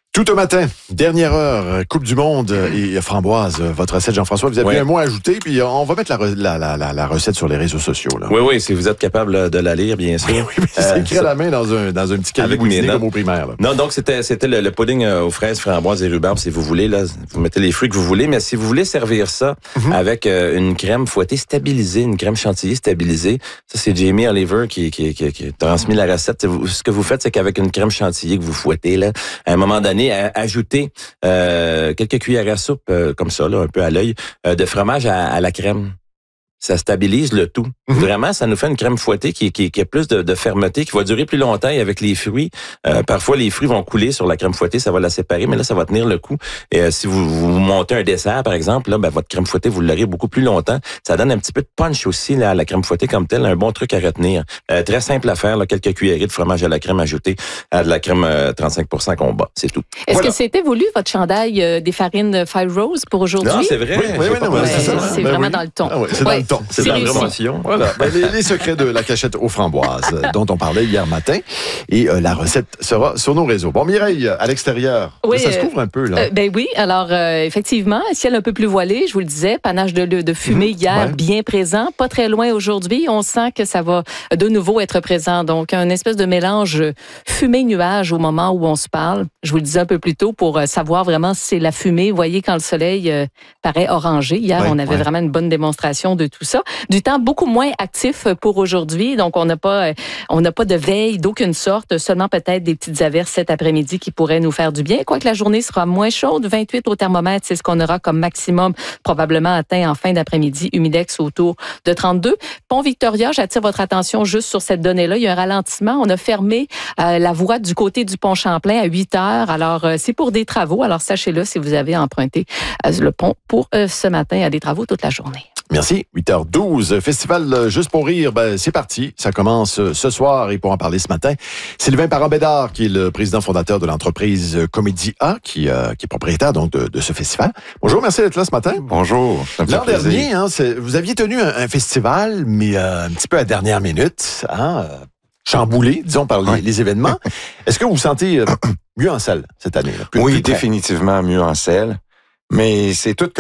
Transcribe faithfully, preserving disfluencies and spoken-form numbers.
Tout au matin, dernière heure, Coupe du Monde et framboise, votre recette, Jean-François. Vous avez Oui. un mot à ajouter, puis on va mettre la, re- la, la, la, la recette sur les réseaux sociaux. Là. Oui, oui, si vous êtes capable de la lire, bien sûr. Oui, mais c'est Euh, écrit à la main dans un, dans un petit cahier avec mes bouquiné notes. comme au primaire. Là. Non, donc c'était c'était le, le pudding euh, aux fraises, framboises et rhubarbe, si vous voulez. Là, vous mettez les fruits que vous voulez, mais si vous voulez servir ça Mhm. avec euh, une crème fouettée stabilisée, une crème chantilly stabilisée, ça c'est Jamie Oliver qui, qui, qui, qui a transmis la recette. Vous- Ce que vous faites, c'est qu'avec une crème chantilly que vous fouettez, là, à un moment donné, à- ajoutez euh, quelques cuillères à soupe, euh, comme ça, là, un peu à l'œil, euh, de fromage à, à la crème. Ça stabilise le tout. Mhm. Vraiment, ça nous fait une crème fouettée qui, qui, qui a plus de, de fermeté, qui va durer plus longtemps. Et avec les fruits, euh, parfois les fruits vont couler sur la crème fouettée, ça va la séparer, mais là, ça va tenir le coup. Et euh, si vous, vous montez un dessert, par exemple, là, ben, votre crème fouettée, vous l'aurez beaucoup plus longtemps. Ça donne un petit peu de punch aussi là, à la crème fouettée comme telle, un bon truc à retenir. Euh, très simple à faire, là, quelques cuillerées de fromage à la crème ajoutée à de la crème euh, trente-cinq pour cent combat. C'est tout. Est-ce Voilà. que c'était voulu, votre chandail euh, des farines Five Rose pour aujourd'hui? Non, c'est vrai. Oui, oui, J'ai oui, pas non, pensé mais à c'est ça. ça. C'est Ben vraiment oui. dans le ton. Ah ouais, c'est dans le ton. C'est C'est dans la réussi. promotion. Voilà, ben, les, les secrets de la cachette aux framboises euh, dont on parlait hier matin. Et euh, la recette sera sur nos réseaux. Bon, Mireille, à l'extérieur, Oui, là, ça se euh, couvre un peu. là. Euh, ben oui, alors euh, effectivement, ciel un peu plus voilé, je vous le disais, panache de, de fumée Mhm, hier ouais. bien présent, pas très loin aujourd'hui, on sent que ça va de nouveau être présent, donc un espèce de mélange fumée-nuage au moment où on se parle. Je vous le disais un peu plus tôt pour euh, savoir vraiment si c'est la fumée. Vous voyez quand le soleil euh, paraît orangé, hier Ouais, on avait ouais. vraiment une bonne démonstration de tout ça. Du temps beaucoup moins actif pour aujourd'hui, donc on n'a pas, euh, on n'a pas de veille d'aucune sorte, seulement peut-être des petites averses cet après-midi qui pourraient nous faire du bien, quoique la journée sera moins chaude, vingt-huit au thermomètre, c'est ce qu'on aura comme maximum probablement atteint en fin d'après-midi, humidex autour de trente-deux. Pont Victoria, j'attire votre attention juste sur cette donnée-là, il y a un ralentissement, on a fermé euh, la voie du côté du pont Champlain à huit heures, alors euh, c'est pour des travaux, alors sachez-le si vous avez emprunté euh, le pont pour euh, ce matin à des travaux toute la journée. Merci. huit heures douze. Festival euh, Juste pour rire, ben, c'est parti. Ça commence euh, ce soir et pour en parler ce matin, Sylvain Parent-Bédard, qui est le président fondateur de l'entreprise euh, Comédie A, qui, euh, qui est propriétaire donc de, de ce festival. Bonjour, merci d'être là ce matin. Bonjour. Ça me fait L'an plaisir. dernier, hein, c'est- vous aviez tenu un, un festival, mais euh, un petit peu à dernière minute, hein, euh, chamboulé, disons, par les, Oui. les événements. Est-ce que vous vous sentez euh, mieux en salle cette année? Là? Plus- Oui, plus près? définitivement mieux en selle. Mais c'est tout